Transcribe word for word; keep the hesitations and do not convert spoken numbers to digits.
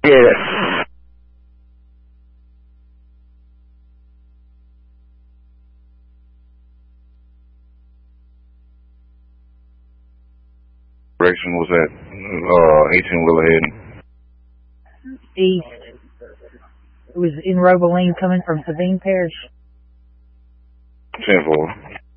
appreciate it. Direction was at uh, eighteen Willow Head. East. It was in Roboline coming from Sabine Parish. ten four.